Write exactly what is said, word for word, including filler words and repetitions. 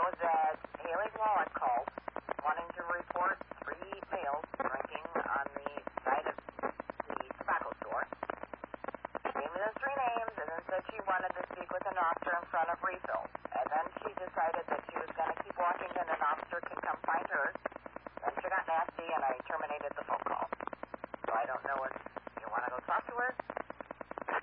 shows that Haley Wallach called, wanting to report three males drinking on the side of the tobacco store. She gave me those three names and then said she wanted to speak with an officer in front of refill. And then she decided that she was going to keep walking and an officer could come find her. Then she got nasty and I terminated the phone call. So I don't know if you want to go talk to her